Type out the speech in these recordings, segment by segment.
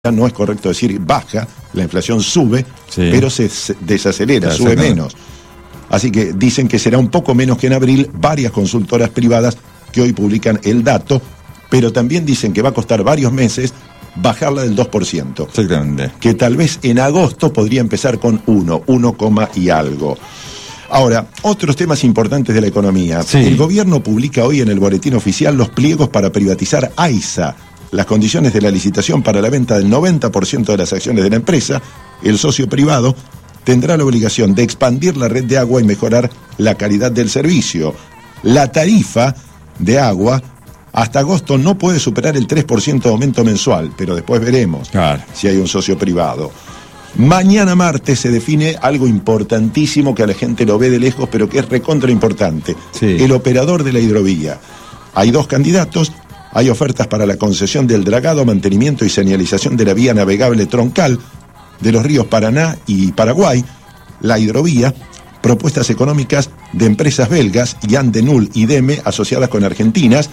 no es correcto decir baja, la inflación sube, sí, pero se desacelera, sube menos. Así que dicen que será un poco menos que en abril, varias consultoras privadas que hoy publican el dato, pero también dicen que va a costar varios meses bajarla del 2%. Exactamente. Que tal vez en agosto podría empezar con 1 y algo. Ahora, otros temas importantes de la economía. Sí. El gobierno publica hoy en el boletín oficial los pliegos para privatizar AISA, las condiciones de la licitación para la venta del 90% de las acciones de la empresa. El socio privado tendrá la obligación de expandir la red de agua y mejorar la calidad del servicio. La tarifa de agua hasta agosto no puede superar el 3% de aumento mensual, pero después veremos si hay un socio privado. Mañana martes se define algo importantísimo que a la gente lo ve de lejos, pero que es recontra importante. Sí. El operador de la hidrovía. Hay dos candidatos. Hay ofertas para la concesión del dragado, mantenimiento y señalización de la vía navegable troncal de los ríos Paraná y Paraguay, la hidrovía, propuestas económicas de empresas belgas, Jan de Null y Deme, asociadas con argentinas.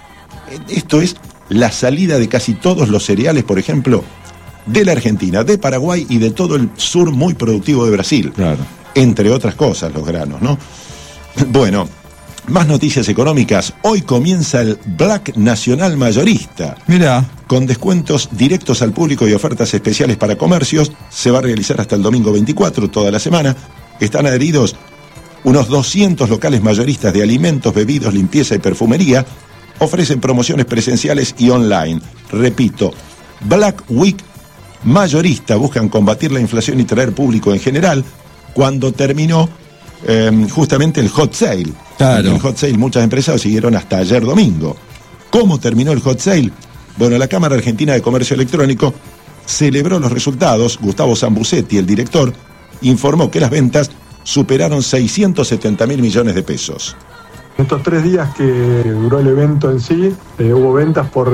Esto es la salida de casi todos los cereales, por ejemplo, de la Argentina, de Paraguay y de todo el sur muy productivo de Brasil. Claro. Entre otras cosas, los granos, ¿no? Bueno, más noticias económicas. Hoy comienza el Black Nacional Mayorista. Mirá. Con descuentos directos al público y ofertas especiales para comercios. Se va a realizar hasta el domingo 24, toda la semana. Están adheridos unos 200 locales mayoristas de alimentos, bebidos, limpieza y perfumería. Ofrecen promociones presenciales y online. Repito, Black Week Mayorista. Buscan combatir la inflación y traer público en general. Cuando terminó justamente el hot sale. Claro. El hot sale, muchas empresas siguieron hasta ayer domingo. ¿Cómo terminó el hot sale? Bueno, la Cámara Argentina de Comercio Electrónico celebró los resultados. Gustavo Sambucetti, el director, informó que las ventas superaron 670.000 millones de pesos. Estos 3 días que duró el evento en sí, hubo ventas por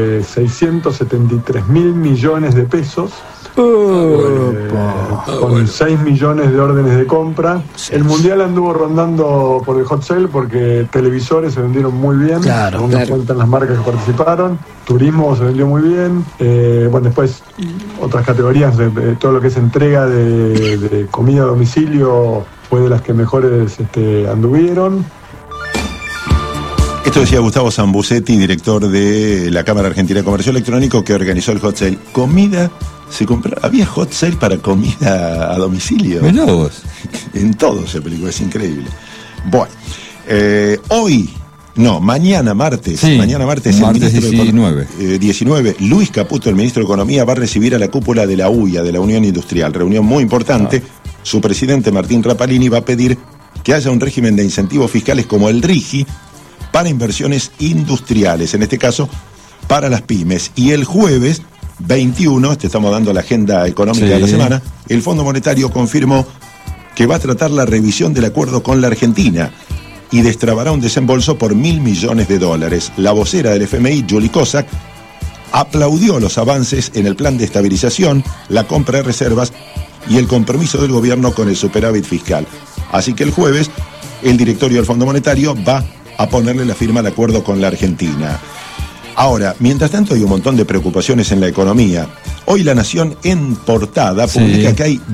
673.000 millones de pesos. Con 6 millones de órdenes de compra. El mundial anduvo rondando por el hot sale porque televisores se vendieron muy bien. Claro. Cuentan las marcas que participaron. Turismo se vendió muy bien. Bueno, después otras categorías de todo lo que es entrega de comida a domicilio fue de las que mejores anduvieron. Esto decía Gustavo Sambucetti, director de la Cámara Argentina de Comercio Electrónico, que organizó el hot sale. Comida se compró, había hot sale para comida a domicilio. Mirá vos. En todo se aplicó, es increíble. Bueno, mañana martes, sí, mañana martes, martes 19. Luis Caputo, el ministro de Economía, va a recibir a la cúpula de la UIA, de la Unión Industrial, reunión muy importante. Su presidente Martín Rapalini va a pedir que haya un régimen de incentivos fiscales como el RIGI para inversiones industriales, en este caso para las pymes. Y el jueves 21, estamos dando la agenda económica de la semana, el Fondo Monetario confirmó que va a tratar la revisión del acuerdo con la Argentina y destrabará un desembolso por $1.000 millones. La vocera del FMI, Julie Kosak, aplaudió los avances en el plan de estabilización, la compra de reservas y el compromiso del gobierno con el superávit fiscal. Así que el jueves el directorio del Fondo Monetario va a ponerle la firma al acuerdo con la Argentina. Ahora, mientras tanto hay un montón de preocupaciones en la economía. Hoy La Nación en portada publica que hay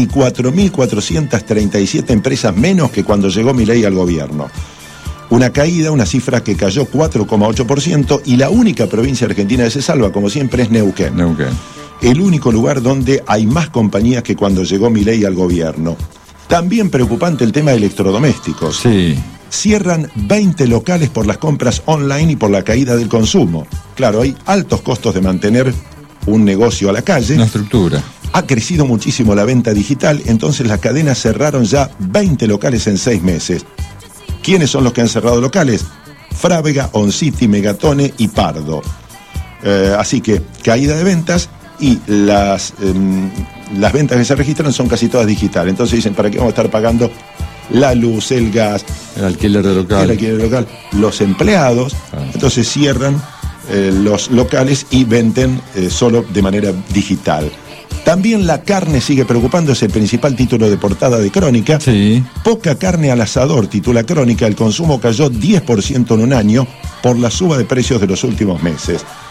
24.437 empresas menos que cuando llegó Milei al gobierno. Una caída, una cifra que cayó 4,8%, y la única provincia argentina que se salva, como siempre, es Neuquén. El único lugar donde hay más compañías que cuando llegó Milei al gobierno. También preocupante el tema de electrodomésticos. Cierran 20 locales por las compras online y por la caída del consumo. Claro, hay altos costos de mantener un negocio a la calle. Una estructura. Ha crecido muchísimo la venta digital, entonces las cadenas cerraron ya 20 locales en 6 meses. ¿Quiénes son los que han cerrado locales? Frávega, OnCity, Megatone y Pardo. Así que caída de ventas, y las ventas que se registran son casi todas digitales. Entonces dicen, ¿para qué vamos a estar pagando la luz, el gas, el alquiler local? Los empleados. Entonces cierran los locales y venden solo de manera digital. También la carne sigue preocupando, es el principal título de portada de Crónica. Poca carne al asador, titula Crónica. El consumo cayó 10% en un año por la suba de precios de los últimos meses.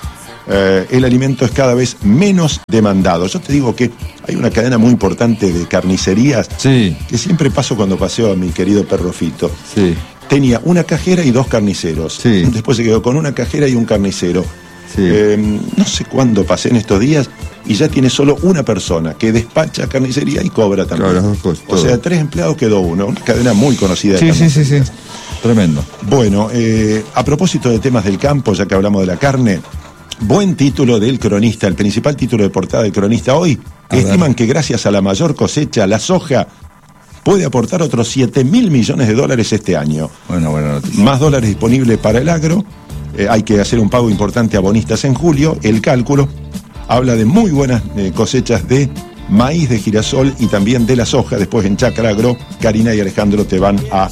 el alimento es cada vez menos demandado. Yo te digo que hay una cadena muy importante de carnicerías que siempre paso cuando paseo a mi querido perro Fito. Sí. Tenía una cajera y 2 carniceros. Sí. Después se quedó con una cajera y un carnicero. Sí. No sé cuándo pasé en estos días y ya tiene solo una persona que despacha carnicería y cobra también. Claro, o sea, 3 empleados quedó uno. Una cadena muy conocida. Sí. Tremendo. Bueno, a propósito de temas del campo, ya que hablamos de la carne, buen título del Cronista, el principal título de portada del Cronista hoy. Estiman que gracias a la mayor cosecha, la soja puede aportar otros 7.000 millones de dólares este año. Bueno, buena noticia. Más dólares disponibles para el agro. Hay que hacer un pago importante a bonistas en julio. El cálculo habla de muy buenas cosechas de maíz, de girasol y también de la soja. Después en Chacra Agro, Karina y Alejandro te van a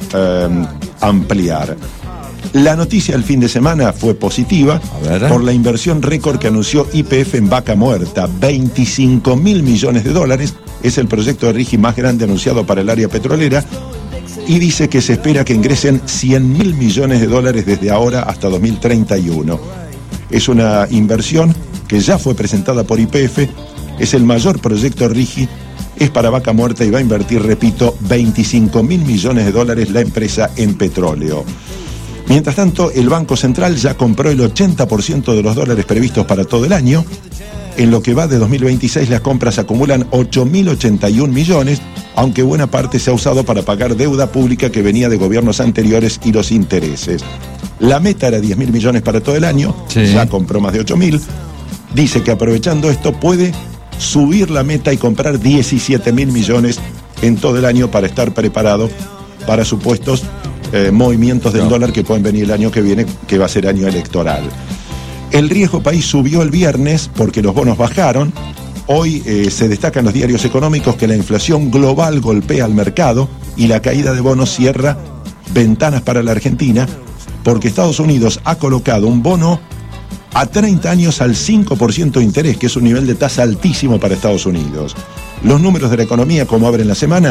ampliar. La noticia del fin de semana fue positiva por la inversión récord que anunció YPF en Vaca Muerta, 25.000 millones de dólares. Es el proyecto de RIGI más grande anunciado para el área petrolera y dice que se espera que ingresen 100.000 millones de dólares desde ahora hasta 2031. Es una inversión que ya fue presentada por YPF, es el mayor proyecto RIGI, es para Vaca Muerta y va a invertir, repito, 25.000 millones de dólares la empresa en petróleo. Mientras tanto, el Banco Central ya compró el 80% de los dólares previstos para todo el año. En lo que va de 2026, las compras acumulan 8.081 millones, aunque buena parte se ha usado para pagar deuda pública que venía de gobiernos anteriores y los intereses. La meta era 10.000 millones para todo el año, ya compró más de 8.000. Dice que aprovechando esto puede subir la meta y comprar 17.000 millones en todo el año para estar preparado para supuestos movimientos del dólar que pueden venir el año que viene, que va a ser año electoral. El riesgo país subió el viernes porque los bonos bajaron. Hoy se destacan los diarios económicos que la inflación global golpea al mercado y la caída de bonos cierra ventanas para la Argentina porque Estados Unidos ha colocado un bono a 30 años al 5% de interés, que es un nivel de tasa altísimo para Estados Unidos. Los números de la economía, como abren la semana,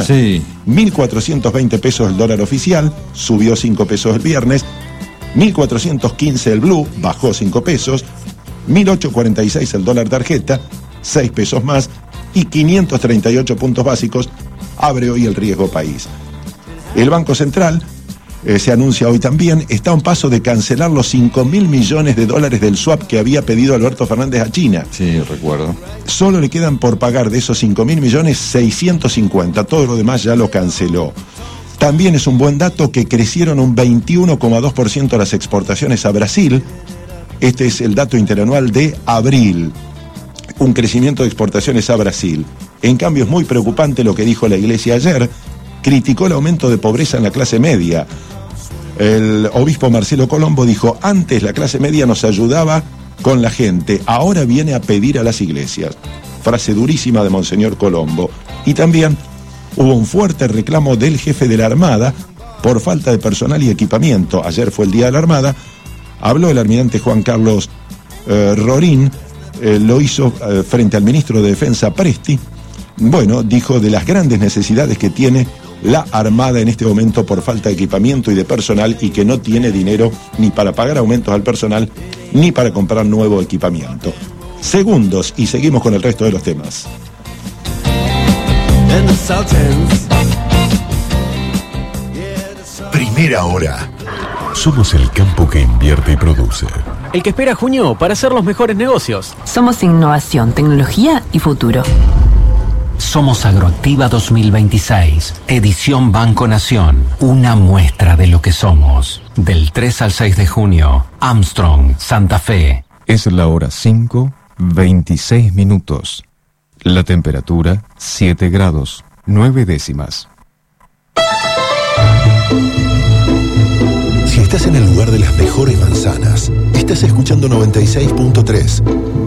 1.420 pesos el dólar oficial, subió 5 pesos el viernes, 1.415 el blue, bajó 5 pesos, 1.846 el dólar tarjeta, 6 pesos más, y 538 puntos básicos, abre hoy el riesgo país. El Banco Central, se anuncia hoy también, está a un paso de cancelar los 5.000 millones de dólares del swap que había pedido Alberto Fernández a China. Sí, recuerdo. Solo le quedan por pagar de esos 5.000 millones 650, todo lo demás ya lo canceló. También es un buen dato que crecieron un 21,2% las exportaciones a Brasil. Este es el dato interanual de abril. Un crecimiento de exportaciones a Brasil. En cambio es muy preocupante lo que dijo la Iglesia ayer. Criticó el aumento de pobreza en la clase media. El obispo Marcelo Colombo dijo, antes la clase media nos ayudaba con la gente, ahora viene a pedir a las iglesias. Frase durísima de Monseñor Colombo. Y también hubo un fuerte reclamo del jefe de la Armada por falta de personal y equipamiento. Ayer fue el Día de la Armada. Habló el almirante Juan Carlos Rorín, lo hizo frente al ministro de Defensa Presti. Bueno, dijo de las grandes necesidades que tiene la Armada en este momento por falta de equipamiento y de personal y que no tiene dinero ni para pagar aumentos al personal ni para comprar nuevo equipamiento. Segundos y seguimos con el resto de los temas. Primera hora. Somos el campo que invierte y produce. El que espera junio para hacer los mejores negocios. Somos innovación, tecnología y futuro. Somos Agroactiva 2026, edición Banco Nación, una muestra de lo que somos. Del 3 al 6 de junio, Armstrong, Santa Fe. Es la hora 5:26 minutos. La temperatura 7 grados 9 décimas. Si estás en el lugar de las mejores manzanas, estás escuchando 96.3.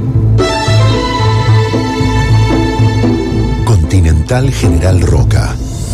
Continental General Roca.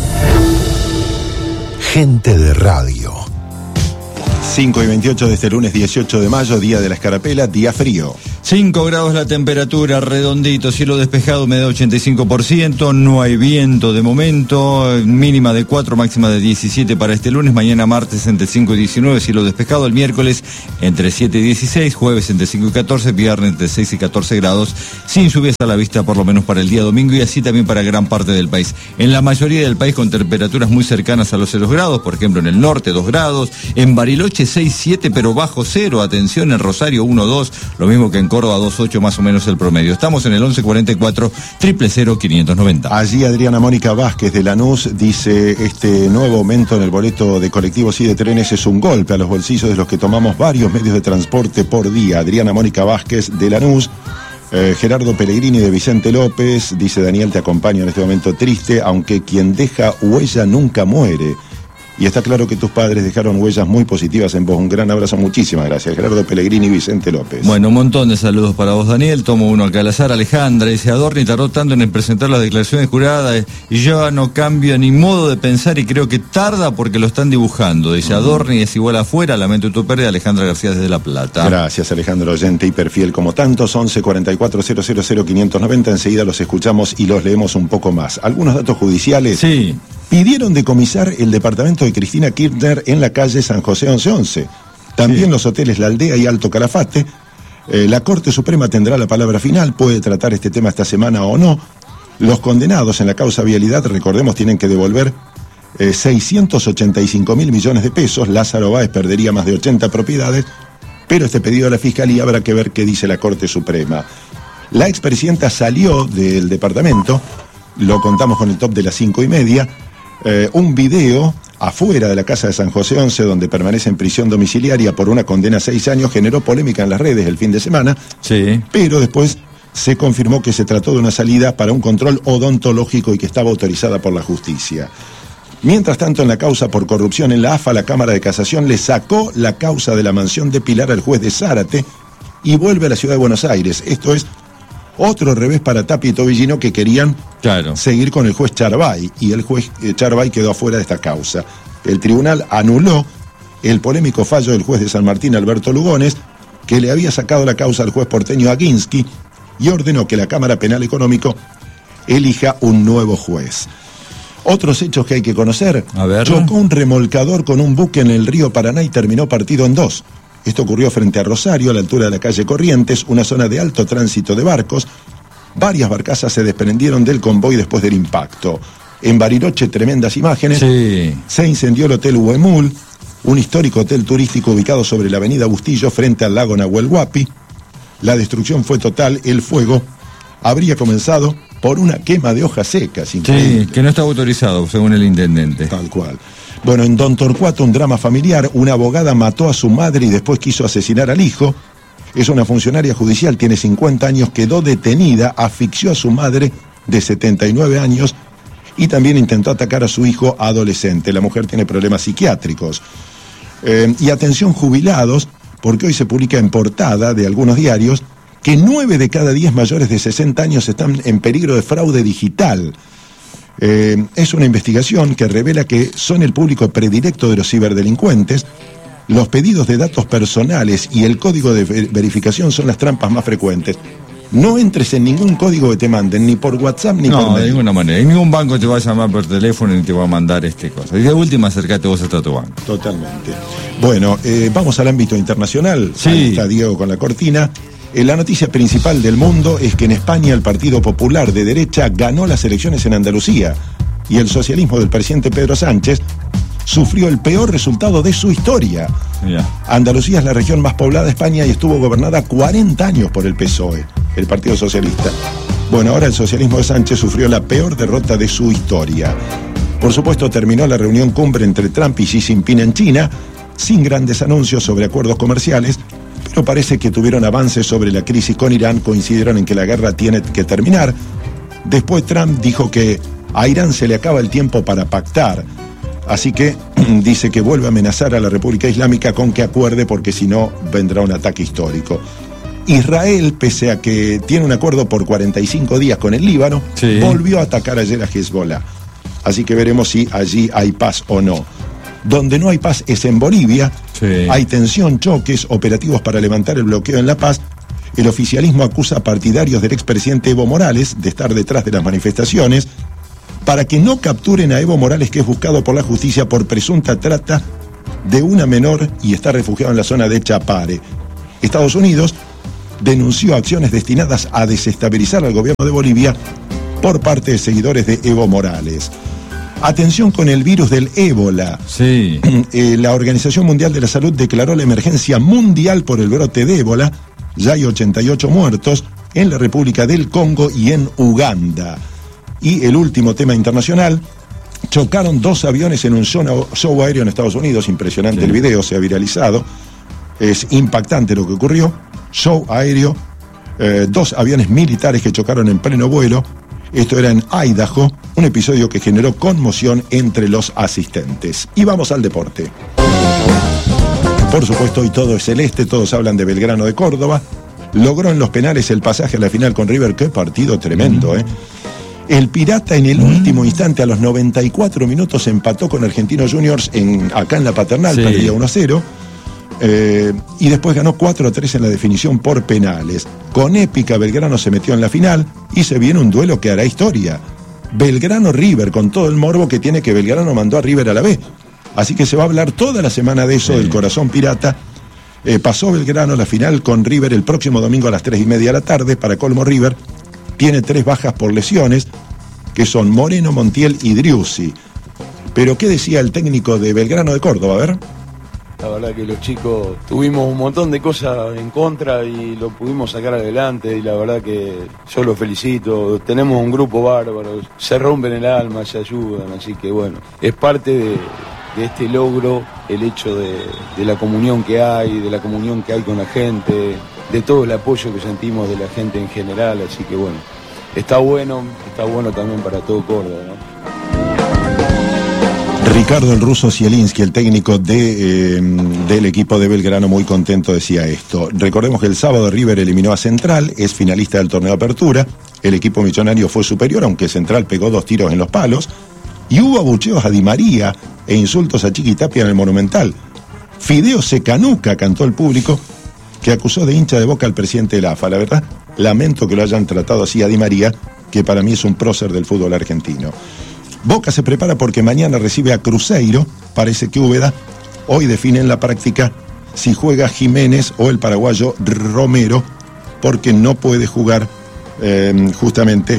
Gente de radio. 5:28 de este lunes 18 de mayo, día de la escarapela, día frío. 5 grados la temperatura, redondito, cielo despejado, humedad 85%, no hay viento de momento, mínima de 4, máxima de 17 para este lunes, mañana martes entre 5 y 19, cielo despejado, el miércoles entre 7 y 16, jueves entre 5 y 14, viernes entre 6 y 14 grados, sin lluvias a la vista por lo menos para el día domingo y así también para gran parte del país. En la mayoría del país con temperaturas muy cercanas a los 0 grados, por ejemplo en el norte 2 grados, en Bariloche 6, 7 pero bajo cero, atención, en Rosario 1, 2, lo mismo que en Córdoba 2.8 más o menos el promedio. Estamos en el 1144 000 590. Allí Adriana Mónica Vázquez de Lanús dice: este nuevo aumento en el boleto de colectivos y de trenes es un golpe a los bolsillos de los que tomamos varios medios de transporte por día. Adriana Mónica Vázquez de Lanús. Gerardo Pellegrini de Vicente López dice: Daniel, te acompaño en este momento triste, aunque quien deja huella nunca muere. Y está claro que tus padres dejaron huellas muy positivas en vos. Un gran abrazo, muchísimas gracias. Gerardo Pellegrini y Vicente López. Bueno, un montón de saludos para vos, Daniel. Tomo uno acá al azar. Alejandra dice: Adorni tardó tanto en presentar las declaraciones juradas y yo no cambio ni modo de pensar y creo que tarda porque lo están dibujando. Dice: Adorni es igual afuera, lamento tu pérdida. Alejandra García desde La Plata. Gracias, Alejandro, oyente hiperfiel como tantos. 1144 000 590. Enseguida los escuchamos y los leemos un poco más. Algunos datos judiciales. Sí. Pidieron decomisar el departamento de Cristina Kirchner en la calle San José 1111. También los hoteles La Aldea y Alto Calafate. La Corte Suprema tendrá la palabra final, puede tratar este tema esta semana o no. Los condenados en la causa vialidad, recordemos, tienen que devolver 685.000 millones de pesos. Lázaro Báez perdería más de 80 propiedades, pero este pedido a la Fiscalía habrá que ver qué dice la Corte Suprema. La expresidenta salió del departamento, lo contamos con el top de las 5:30. Un video afuera de la casa de San José 11, donde permanece en prisión domiciliaria por una condena a 6 años, generó polémica en las redes el fin de semana. Sí. Pero después se confirmó que se trató de una salida para un control odontológico y que estaba autorizada por la justicia. Mientras tanto, en la causa por corrupción en la AFA, la Cámara de Casación le sacó la causa de la mansión de Pilar al juez de Zárate y vuelve a la ciudad de Buenos Aires. Esto es otro revés para Tapia y Tobillino, que querían seguir con el juez Charbay, y el juez Charbay quedó afuera de esta causa. El tribunal anuló el polémico fallo del juez de San Martín, Alberto Lugones, que le había sacado la causa al juez porteño Aguinsky, y ordenó que la Cámara Penal Económico elija un nuevo juez. Otros hechos que hay que conocer: chocó un remolcador con un buque en el río Paraná y terminó partido en dos. Esto ocurrió frente a Rosario, a la altura de la calle Corrientes, una zona de alto tránsito de barcos. Varias barcazas se desprendieron del convoy después del impacto. En Bariloche, tremendas imágenes. Sí. Se incendió el Hotel Huemul, un histórico hotel turístico ubicado sobre la avenida Bustillo, frente al lago Nahuel Huapi. La destrucción fue total. El fuego habría comenzado por una quema de hojas secas. Increíble. Sí, que no estaba autorizado, según el intendente. Tal cual. Bueno, en Don Torcuato, un drama familiar. Una abogada mató a su madre y después quiso asesinar al hijo. Es una funcionaria judicial, tiene 50 años, quedó detenida, asfixió a su madre de 79 años y también intentó atacar a su hijo adolescente. La mujer tiene problemas psiquiátricos. Y atención, jubilados, porque hoy se publica en portada de algunos diarios que 9 de cada 10 mayores de 60 años están en peligro de fraude digital. Es una investigación que revela que son el público predilecto de los ciberdelincuentes. Los pedidos de datos personales y el código de verificación son las trampas más frecuentes. No entres en ningún código que te manden, ni por WhatsApp ni por mail. No, de ninguna manera. En ningún banco te va a llamar por teléfono ni te va a mandar cosa. Y de última, acércate vos hasta tu banco. Totalmente. Bueno, vamos al ámbito internacional. Sí. Ahí está Diego con la cortina. La noticia principal del mundo es que en España el Partido Popular de derecha ganó las elecciones en Andalucía y el socialismo del presidente Pedro Sánchez sufrió el peor resultado de su historia. Andalucía es la región más poblada de España y estuvo gobernada 40 años por el PSOE, el Partido Socialista. Bueno, ahora el socialismo de Sánchez sufrió la peor derrota de su historia. Por supuesto, terminó la reunión cumbre entre Trump y Xi Jinping en China, sin grandes anuncios sobre acuerdos comerciales, pero parece que tuvieron avances sobre la crisis con Irán, coincidieron en que la guerra tiene que terminar. Después Trump dijo que a Irán se le acaba el tiempo para pactar, así que dice que vuelve a amenazar a la República Islámica con que acuerde, porque si no vendrá un ataque histórico. Israel, pese a que tiene un acuerdo por 45 días con el Líbano, volvió a atacar ayer a Hezbollah. Así que veremos si allí hay paz o no. Donde no hay paz es en Bolivia. Hay tensión, choques, operativos para levantar el bloqueo en La Paz. el oficialismo acusa a partidarios del expresidente Evo Morales de estar detrás de las manifestaciones para que no capturen a Evo Morales, que es buscado por la justicia por presunta trata de una menor y está refugiado en la zona de Chapare. Estados Unidos denunció acciones destinadas a desestabilizar al gobierno de Bolivia por parte de seguidores de Evo Morales. Atención con el virus del ébola. Sí. La Organización Mundial de la Salud declaró la emergencia mundial por el brote de ébola. Ya hay 88 muertos en la República del Congo y en Uganda. Y el último tema internacional: chocaron 2 aviones en un show aéreo en Estados Unidos. Impresionante, sí. El video se ha viralizado. Es impactante lo que ocurrió. Show aéreo, 2 aviones militares que chocaron en pleno vuelo. Esto era en Idaho, un episodio que generó conmoción entre los asistentes. Y vamos al deporte. Por supuesto, hoy todo es celeste, todos hablan de Belgrano de Córdoba. Logró en los penales el pasaje a la final con River. Qué partido tremendo, ¿eh? El Pirata en el último instante, a los 94 minutos, empató con Argentinos Juniors acá en la Paternal, sí. Perdía 1-0. Y después ganó 4-3 en la definición por penales. Con épica, Belgrano se metió en la final y se viene un duelo que hará historia. Belgrano-River, con todo el morbo que tiene que Belgrano mandó a River a la B. Así que se va a hablar toda la semana de eso, sí. Del corazón pirata. Pasó Belgrano a la final con River el próximo domingo a las 3:30 de la tarde. Para colmo, River tiene 3 bajas por lesiones, que son Moreno, Montiel y Driussi. Pero ¿qué decía el técnico de Belgrano de Córdoba? A ver. La verdad que los chicos tuvimos un montón de cosas en contra y lo pudimos sacar adelante, y la verdad que yo los felicito. Tenemos un grupo bárbaro, se rompen el alma, se ayudan, así que bueno, es parte de este logro el hecho de la comunión que hay, de la comunión que hay con la gente, de todo el apoyo que sentimos de la gente en general, así que bueno, está bueno también para todo Córdoba, ¿no? Ricardo el Ruso Zielinski, el técnico del equipo de Belgrano, muy contento, decía esto. Recordemos que el sábado River eliminó a Central, es finalista del torneo de apertura. El equipo millonario fue superior, aunque Central pegó 2 tiros en los palos. Y hubo abucheos a Di María e insultos a Chiqui Tapia en el Monumental. Fideo Secanuca, cantó el público, que acusó de hincha de Boca al presidente de la AFA. La verdad, lamento que lo hayan tratado así a Di María, que para mí es un prócer del fútbol argentino. Boca se prepara porque mañana recibe a Cruzeiro. Parece que Úbeda hoy define en la práctica si juega Jiménez o el paraguayo Romero, porque no puede jugar justamente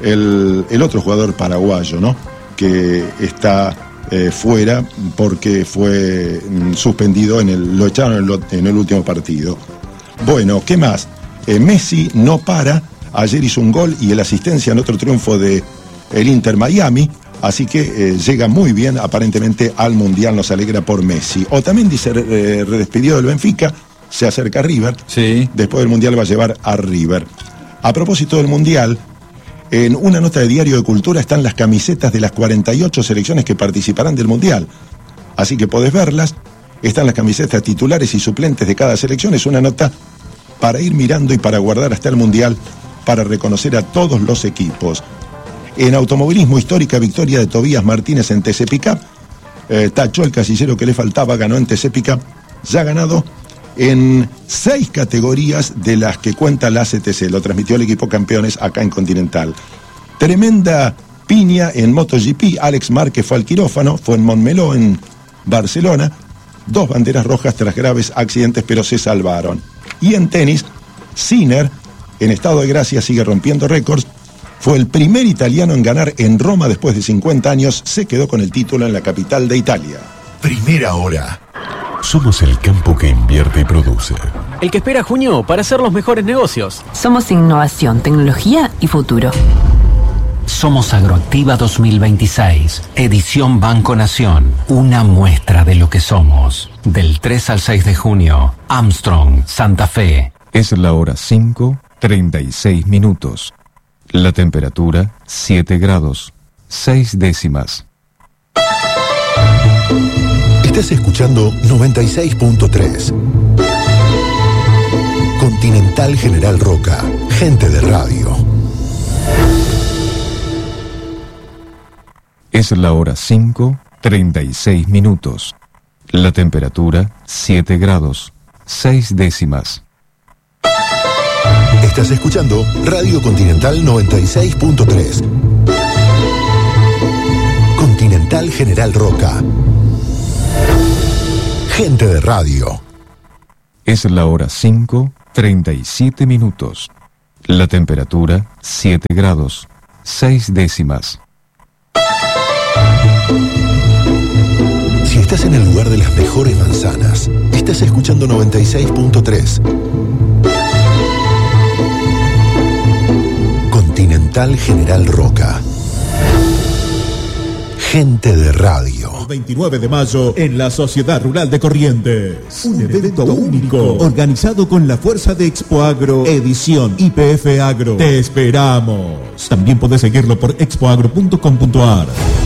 el otro jugador paraguayo, ¿no? Que está fuera porque fue suspendido, lo echaron en el último partido. Bueno, ¿qué más? Messi no para. Ayer hizo un gol y el asistencia en otro triunfo de el Inter Miami. Así que llega muy bien aparentemente al Mundial, nos alegra por Messi. O también dice, redespidió del Benfica, se acerca a River. Sí. Después del Mundial va a llevar a River. A propósito del Mundial, en una nota de Diario de Cultura están las camisetas de las 48 selecciones que participarán del Mundial. Así que podés verlas. Están las camisetas titulares y suplentes de cada selección. Es una nota para ir mirando y para guardar hasta el Mundial, para reconocer a todos los equipos. En automovilismo, histórica victoria de Tobías Martínez en TC Pickup. Tachó el casillero que le faltaba, ganó en TC Pickup. Ya ha ganado en 6 categorías de las que cuenta la CTC. Lo transmitió el equipo campeones acá en Continental. Tremenda piña en MotoGP. Alex Márquez fue al quirófano, fue en Montmeló, en Barcelona. 2 banderas rojas tras graves accidentes, pero se salvaron. Y en tenis, Sinner, en estado de gracia, sigue rompiendo récords. Fue el primer italiano en ganar en Roma después de 50 años. Se quedó con el título en la capital de Italia. Primera hora. Somos el campo que invierte y produce. El que espera junio para hacer los mejores negocios. Somos innovación, tecnología y futuro. Somos Agroactiva 2026, edición Banco Nación. Una muestra de lo que somos. Del 3 al 6 de junio, Armstrong, Santa Fe. Es la hora 5:36 minutos. La temperatura 7 grados, 6 décimas. Estás escuchando 96.3. Continental General Roca, gente de radio. Es la hora 5:36 minutos. La temperatura 7 grados, 6 décimas. Estás escuchando Radio Continental 96.3. Continental General Roca. Gente de radio. Es la hora 5:37 minutos. La temperatura 7 grados, 6 décimas. Si estás en el lugar de las mejores manzanas, estás escuchando 96.3. Continental General Roca. Gente de radio. 29 de mayo en la Sociedad Rural de Corrientes. Un evento único, organizado con la fuerza de Expoagro, edición YPF Agro. Te esperamos. También podés seguirlo por expoagro.com.ar.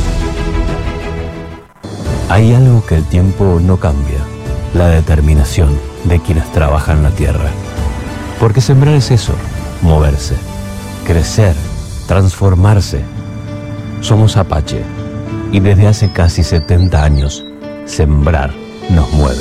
Hay algo que el tiempo no cambia: la determinación de quienes trabajan la tierra. Porque sembrar es eso, moverse, crecer, transformarse. Somos Apache. Y desde hace casi 70 años, sembrar nos mueve.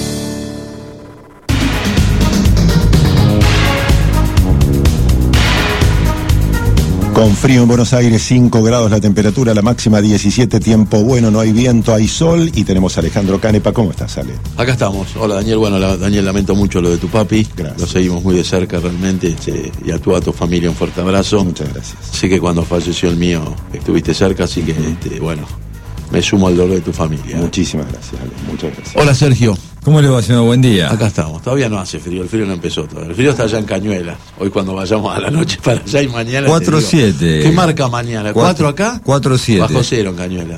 Con frío en Buenos Aires, 5 grados la temperatura, la máxima 17, tiempo bueno, no hay viento, hay sol y tenemos a Alejandro Canepa. ¿Cómo estás, Ale? Acá estamos. Hola, Daniel. Bueno, Daniel, lamento mucho lo de tu papi. Gracias. Lo seguimos muy de cerca realmente, y a tu familia un fuerte abrazo. Muchas gracias. Sé que cuando falleció el mío estuviste cerca, así que, bueno, me sumo al dolor de tu familia. Muchísimas gracias, Ale. Muchas gracias. Hola, Sergio. ¿Cómo le va, señor? Buen día. Acá estamos. Todavía no hace frío. El frío no empezó todavía. El frío está allá en Cañuelas. Hoy cuando vayamos a la noche para allá y mañana... 4-7. ¿Qué marca mañana? ¿4 acá? 4-7. Bajo cero en Cañuelas.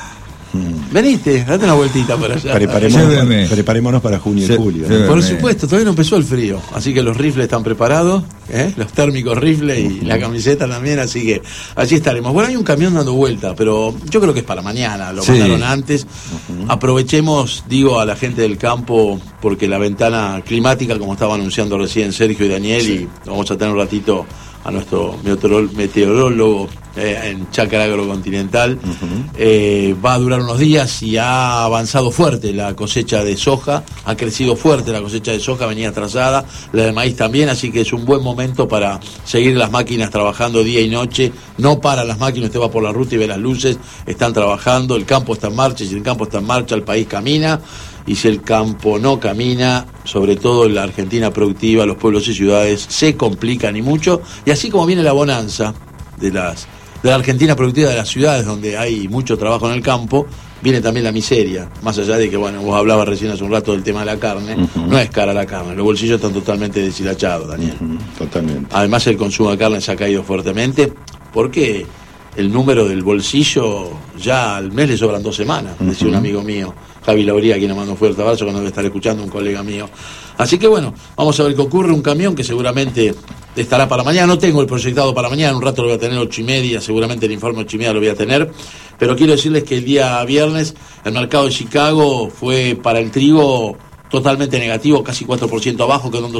Veniste, date una vueltita por allá. Preparémonos para junio y julio. Por supuesto, todavía no empezó el frío. Así que los rifles están preparados, los térmicos rifles y la camiseta también. Así que allí estaremos. Bueno, hay un camión dando vuelta, pero yo creo que es para mañana. Lo mandaron antes. Aprovechemos, digo, a la gente del campo, porque la ventana climática, como estaba anunciando recién Sergio y Daniel, y vamos a tener un ratito a nuestro meteorólogo en Chácara Agrocontinental, va a durar unos días y ha avanzado fuerte la cosecha de soja, ha crecido fuerte la cosecha de soja, venía atrasada, la de maíz también, así que es un buen momento para seguir las máquinas trabajando día y noche. No paran las máquinas, usted va por la ruta y ve las luces, están trabajando, el campo está en marcha, y si el campo está en marcha, el país camina. Y si el campo no camina, sobre todo en la Argentina productiva, los pueblos y ciudades se complican y mucho. Y así como viene la bonanza de la Argentina productiva, de las ciudades donde hay mucho trabajo en el campo, viene también la miseria. Más allá de que, bueno, vos hablabas recién hace un rato del tema de la carne, no es cara la carne, los bolsillos están totalmente deshilachados, Daniel. Totalmente. Además, el consumo de carne se ha caído fuertemente, porque el número del bolsillo ya al mes le sobran 2 semanas, decía un amigo mío, Javi Lauría, quien nos manda un fuerte abrazo, que nos debe estar escuchando, un colega mío. Así que bueno, vamos a ver qué ocurre. Un camión que seguramente estará para mañana. No tengo el proyectado para mañana, un rato lo voy a tener 8:30, seguramente el informe 8:30 lo voy a tener. Pero quiero decirles que el día viernes el mercado de Chicago fue para el trigo totalmente negativo, casi 4% abajo, quedó en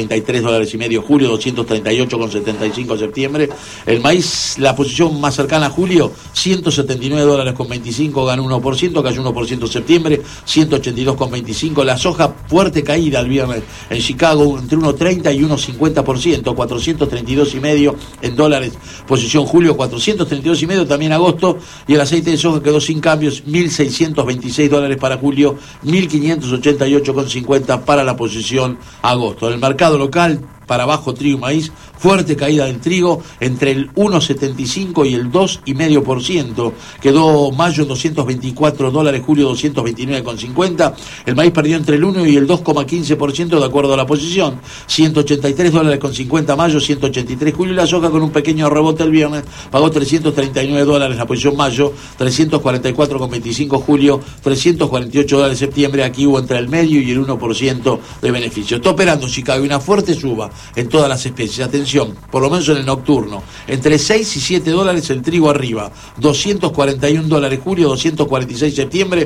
$233.5 julio, 238,75 septiembre. El maíz, la posición más cercana a julio, $179.25, ganó 1%, cayó 1% septiembre, 182,25. La soja, fuerte caída el viernes en Chicago, entre 1,30 y 1,50%, $432.5 en dólares, posición julio, $432.5 también agosto, y el aceite de soja quedó sin cambios, $1.626 para julio, $1.588,50 para la posición agosto. En el mercado local, para abajo trigo y maíz, fuerte caída del trigo entre el 1,75 y el 2,5%. Quedó mayo en $224, julio $229,50. El maíz perdió entre el 1 y el 2,15% de acuerdo a la posición. $183,50 mayo, 183 julio. Y la soja, con un pequeño rebote el viernes, pagó $339 la posición mayo, 344,25 julio, $348 septiembre. Aquí hubo entre el medio y el 1% de beneficio. Está operando Chicago, una fuerte suba en todas las especies. Atención, por lo menos en el nocturno, entre 6 y 7 dólares el trigo arriba, $241 julio, 246 septiembre,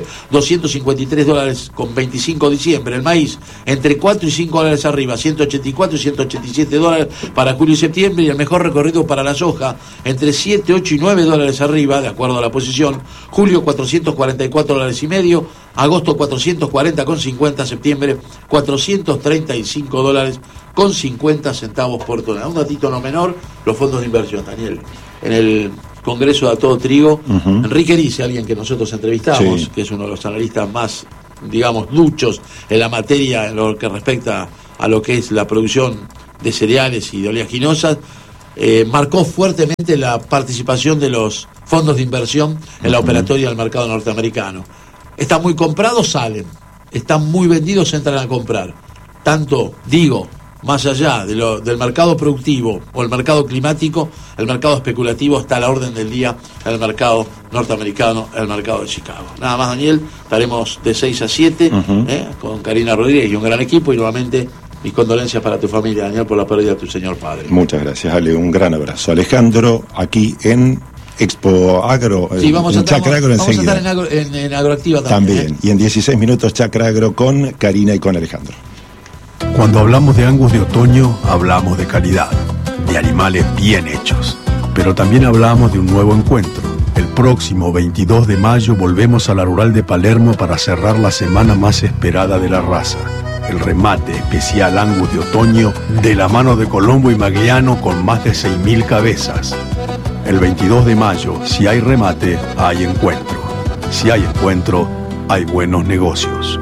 $253,25 diciembre. El maíz, entre 4 y 5 dólares arriba, 184 y 187 dólares para julio y septiembre. Y el mejor recorrido para la soja, entre 7, 8 y 9 dólares arriba, de acuerdo a la posición. Julio $444,5, agosto $440,50, septiembre $435 con 50 centavos por tonelada. Un datito no menor, los fondos de inversión, Daniel. En el Congreso de A Todo Trigo, Enrique Dice, alguien que nosotros entrevistamos, que es uno de los analistas más, digamos, duchos en la materia en lo que respecta a lo que es la producción de cereales y de oleaginosas, marcó fuertemente la participación de los fondos de inversión en la operatoria del mercado norteamericano. Están muy comprados, salen. Están muy vendidos, entran a comprar. Tanto, digo, más allá del mercado productivo o el mercado climático, el mercado especulativo está a la orden del día en el mercado norteamericano, el mercado de Chicago. Nada más, Daniel, estaremos de 6 a 7 con Karina Rodríguez y un gran equipo, y nuevamente mis condolencias para tu familia, Daniel, por la pérdida de tu señor padre. Muchas gracias, Ale, un gran abrazo. Alejandro, aquí en Expo Agro, sí, vamos a estar enseguida. En Agroactiva también. Y en 16 minutos Chacra Agro con Karina y con Alejandro. Cuando hablamos de Angus de otoño, hablamos de calidad, de animales bien hechos. Pero también hablamos de un nuevo encuentro. El próximo 22 de mayo volvemos a la Rural de Palermo para cerrar la semana más esperada de la raza. El remate especial Angus de otoño de la mano de Colombo y Magliano con más de 6.000 cabezas. El 22 de mayo, si hay remate, hay encuentro. Si hay encuentro, hay buenos negocios.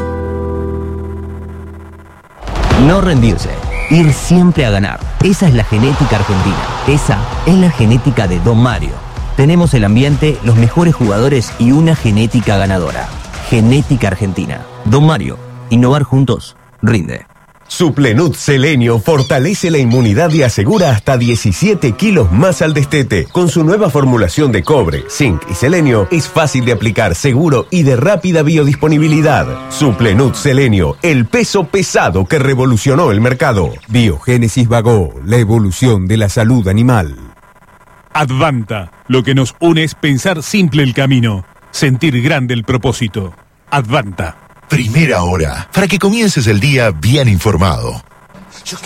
No rendirse, ir siempre a ganar. Esa es la genética argentina. Esa es la genética de Don Mario. Tenemos el ambiente, los mejores jugadores y una genética ganadora. Genética argentina. Don Mario, innovar juntos, rinde. Suplenut Selenio fortalece la inmunidad y asegura hasta 17 kilos más al destete. Con su nueva formulación de cobre, zinc y selenio, es fácil de aplicar, seguro y de rápida biodisponibilidad. Suplenut Selenio, el peso pesado que revolucionó el mercado. Biogénesis Bagó, la evolución de la salud animal. Advanta, lo que nos une es pensar simple el camino, sentir grande el propósito. Advanta. Primera hora, para que comiences el día bien informado.